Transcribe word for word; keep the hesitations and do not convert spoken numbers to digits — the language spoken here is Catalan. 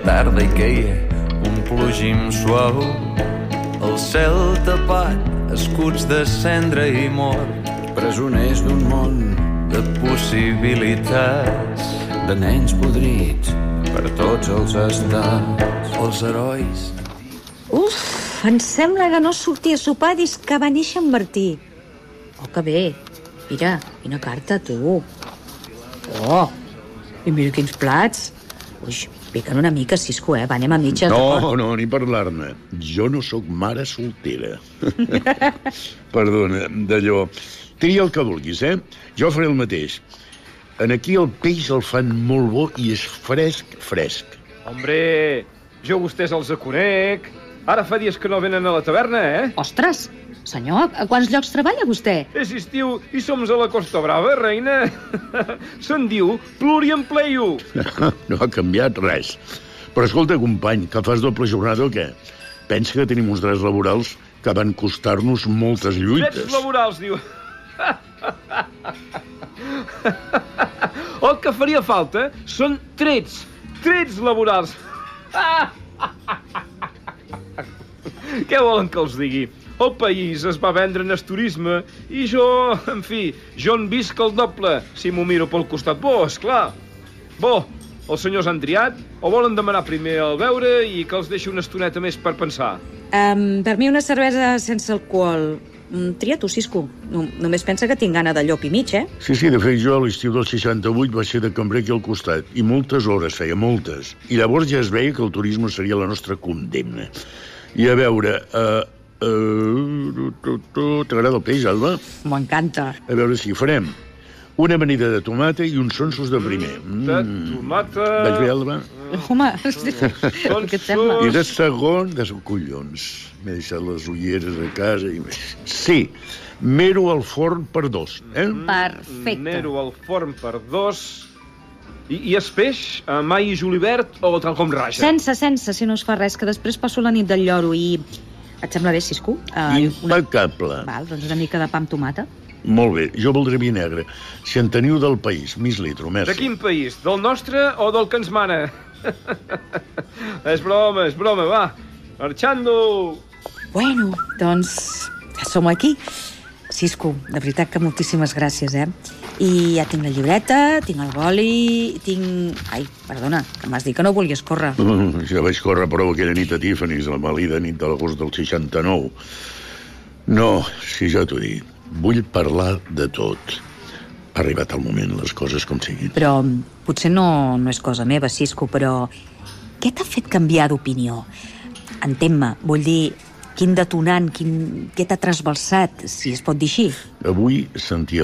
tarda i queia un plogim suau. El cel tapat, escuts de cendra i mort, presoners d'un món de possibilitats, de nens podrits per tots els estats. els herois. Uf, em sembla que no sortia a sopar des que va néixer en Martí. Oh, que bé. Mira, quina carta, tu. Oh, i mira quins plats. Ui, piquen una mica, Cisco, eh? Va, anem a mitges. No, no, ni parlar-ne. Jo no sóc mare soltera. Perdona, d'allò. Tria el que vulguis, eh? Jo faré el mateix. En aquí el peix el fan molt bo i és fresc, fresc. Hombre, jo vostès els conec. Ara fa dies que no venen a la taverna, eh? Ostres, senyor, a quants llocs treballa vostè? És estiu i som a la Costa Brava, reina. Se'n diu pluriempleio. No ha canviat res. Però escolta, company, que fas doble jornada o què? Pensa que tenim uns drets laborals que van costar-nos moltes lluites. Drets laborals, diu. El que faria falta són trets, trets laborals. Què volen que els digui? El país es va vendre en el turisme i jo, en fi, jo en visc el doble, si m'ho miro pel costat bo, esclar. Bo, els senyors han triat o volen demanar primer el beure i que els deixi una estoneta més per pensar? Um, per mi una cervesa sense alcohol. Mm, tria tu, Cisco. No, només pensa que tinc gana de llop i mig, eh? Sí, sí, de fet jo a l'estiu del seixanta-vuit va ser de cambrer aquí al costat i moltes hores feia, moltes. I llavors ja es veia que el turisme seria la nostra condemna. I a veure... Uh, uh, T'agrada el peix, Alba? M'encanta. A veure si farem una amanida de tomata i uns sonsos de primer. Mm. De tomata... Vaig bé, Alba? Home, què et sembla? I de segon, de collons. M'he deixat les ulleres a casa i... Sí, mero al forn per dos, eh? Perfecte. Mero al forn per dos... I, i es peix, amb all i julivert o tal com raja? Sense, sense, si no es fa res, que després passo la nit del lloro i... Et sembla bé, Cisco? Uh, Impecable. Una... Val, doncs una mica de pa amb tomata. Molt bé, jo voldré vi negre. Si en teniu del país, mig litro, merci. De quin país? Del nostre o del que ens mana? És broma, és broma, va. Marxando! Bueno, doncs ja som aquí. Cisco, de veritat que moltíssimes gràcies, eh? I ja tinc la llibreta, tinc el boli, tinc... Ai, perdona, que m'has dit que no volies córrer. Uh, ja vaig córrer prou aquella nit a Tiffany's, la malida nit de l'agost del seixanta-nou. No, si ja t'ho he dit, vull parlar de tot. Ha arribat el moment, les coses com siguin. Però potser no, no és cosa meva, Cisco, però què t'ha fet canviar d'opinió? Entén-me, vull dir... Quin detonant, quin... què t'ha trasbalsat, si es pot dir així? Avui sentia